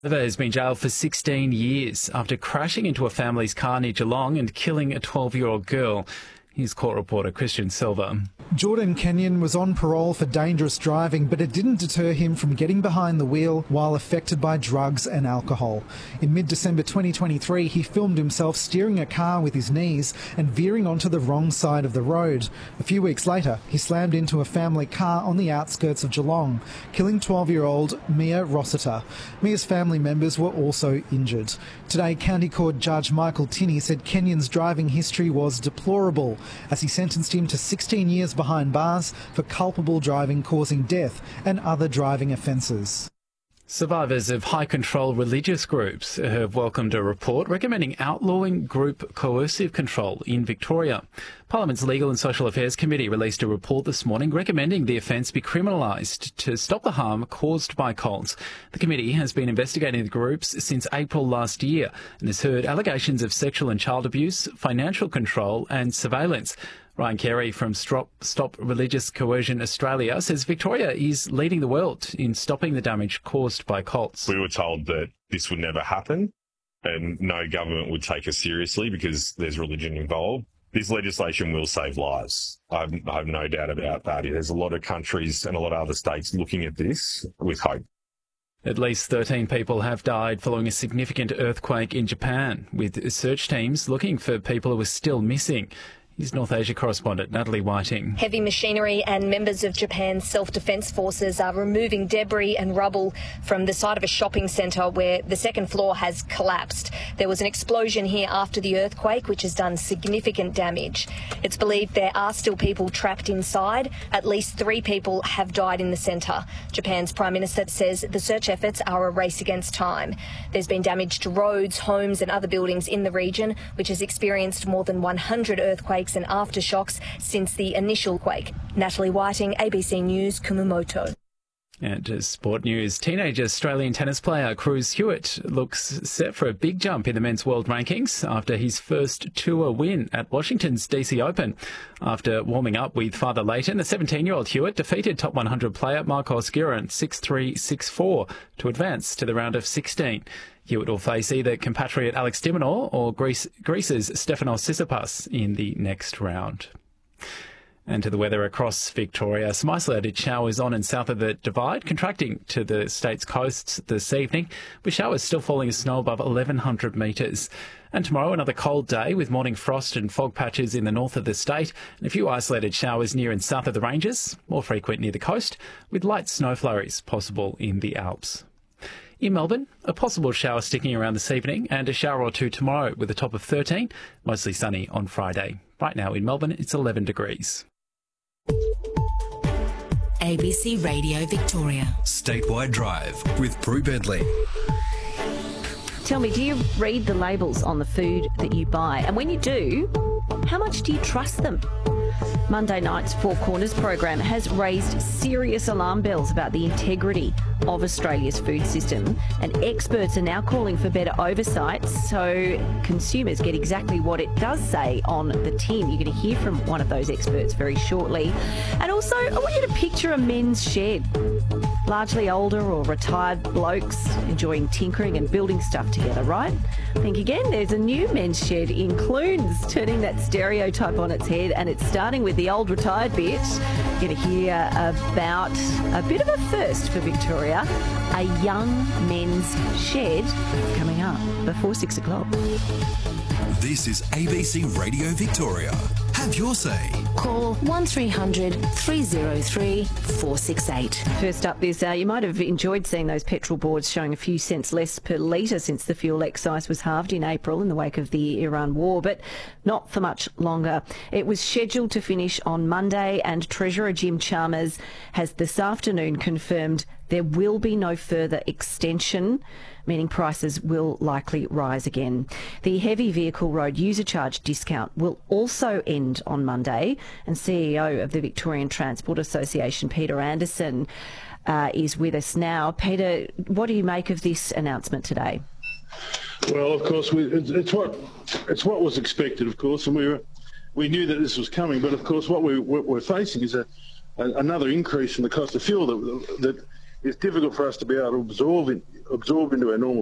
Has been jailed for 16 years after crashing into a family's car near Geelong and killing a 12-year-old girl. Here's court reporter Christian Silva. Jordan Kenyon was on parole for dangerous driving, but it didn't deter him from getting behind the wheel while affected by drugs and alcohol. In mid-December 2023, he filmed himself steering a car with his knees and veering onto the wrong side of the road. A few weeks later, he slammed into a family car on the outskirts of Geelong, killing 12-year-old Mia Rossiter. Mia's family members were also injured. Today, County Court Judge Michael Tinney said Kenyon's driving history was deplorable, as he sentenced him to 16 years behind bars for culpable driving causing death and other driving offences. Survivors of high-control religious groups have welcomed a report recommending outlawing group coercive control in Victoria. Parliament's Legal and Social Affairs Committee released a report this morning recommending the offence be criminalised to stop the harm caused by cults. The committee has been investigating the groups since April last year and has heard allegations of sexual and child abuse, financial control and surveillance. Ryan Carey from Stop Religious Coercion Australia says Victoria is leading the world in stopping the damage caused by cults. We were told that this would never happen and no government would take us seriously because there's religion involved. This legislation will save lives. I have no doubt about that. There's a lot of countries and a lot of other states looking at this with hope. At least 13 people have died following a significant earthquake in Japan, with search teams looking for people who are still missing. Here's North Asia correspondent Natalie Whiting. Heavy machinery and members of Japan's self-defence forces are removing debris and rubble from the side of a shopping centre where the second floor has collapsed. There was an explosion here after the earthquake, which has done significant damage. It's believed there are still people trapped inside. At least 3 people have died in the centre. Japan's Prime Minister says the search efforts are a race against time. There's been damage to roads, homes and other buildings in the region, which has experienced more than 100 earthquakes and aftershocks since the initial quake. Natalie Whiting, ABC News, Kumamoto. And sport news, teenage Australian tennis player Cruz Hewitt looks set for a big jump in the men's world rankings after his first tour win at Washington's DC Open. After warming up with Father Leighton, the 17-year-old Hewitt defeated top 100 player Marcos Giron 6-3, 6-4 to advance to the round of 16. Hewitt will face either compatriot Alex de Minaur or Greece's Stefanos Tsitsipas in the next round. And to the weather across Victoria, some isolated showers on and south of the Divide, contracting to the state's coasts this evening, with showers still falling as snow above 1,100 metres. And tomorrow, another cold day with morning frost and fog patches in the north of the state, and a few isolated showers near and south of the ranges, more frequent near the coast, with light snow flurries possible in the Alps. In Melbourne, a possible shower sticking around this evening and a shower or two tomorrow with a top of 13, mostly sunny on Friday. Right now in Melbourne, it's 11 degrees. ABC Radio Victoria. Statewide Drive with Prue Bentley. Tell me, do you read the labels on the food that you buy? And when you do, how much do you trust them? Monday night's Four Corners program has raised serious alarm bells about the integrity of Australia's food system, and experts are now calling for better oversight so consumers get exactly what it does say on the tin. You're going to hear from one of those experts very shortly. And also, I want you to picture a men's shed. Largely older or retired blokes enjoying tinkering and building stuff together, right? Think again, there's a new men's shed in Clunes, turning that stereotype on its head, and it's starting with the old retired bit. You're going to hear about a bit of a first for Victoria, a young men's shed coming up before 6 o'clock. This is ABC Radio Victoria. Have your say. Call 1300 303 468. First up this hour, you might have enjoyed seeing those petrol boards showing a few cents less per litre since the fuel excise was halved in April in the wake of the Iran war, but not for much longer. It was scheduled to finish on Monday, and Treasurer Jim Chalmers has this afternoon confirmed there will be no further extension, meaning prices will likely rise again. The heavy vehicle road user charge discount will also end on Monday, and CEO of the Victorian Transport Association, Peter Anderson, is with us now. Peter, what do you make of this announcement today? Well, of course, it's what was expected, of course, and we knew that this was coming. But of course, what we're facing is another increase in the cost of fuel that it's difficult for us to be able to absorb into our normal